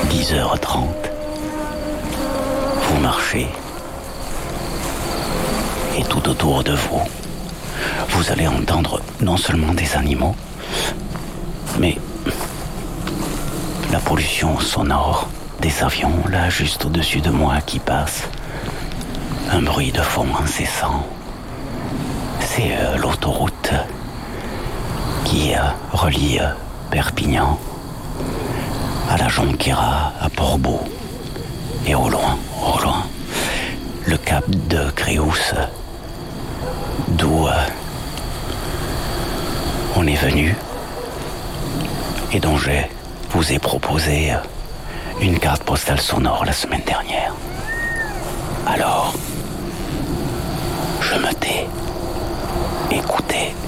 10h30. Vous marchez. Et tout autour de vous, vous allez entendre non seulement des animaux, mais la pollution sonore des avions, là, juste au-dessus de moi, qui passent. Un bruit de fond incessant. C'est l'autoroute qui relie Perpignan à la Jonquera, à Portbou. Et au loin, le cap de Créous, d'où on est venu et dont je vous ai proposé une carte postale sonore la semaine dernière. Alors, je me tais. Écoutez.